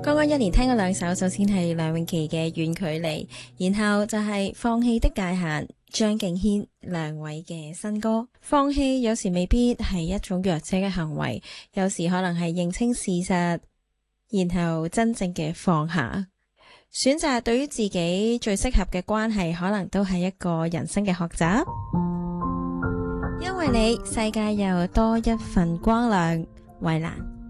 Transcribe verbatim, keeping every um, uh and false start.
剛剛一連聽咗兩首，首先係梁詠琪嘅《遠距離》，然後就係《放棄的界限》，張敬軒兩位嘅新歌。放棄有時未必係一種弱者嘅行為，有時可能係認清事實，然後真正嘅放下，選擇對於自己最適合嘅關係，可能都係一個人生嘅學習。因為你，世界又多一份光亮。衛蘭。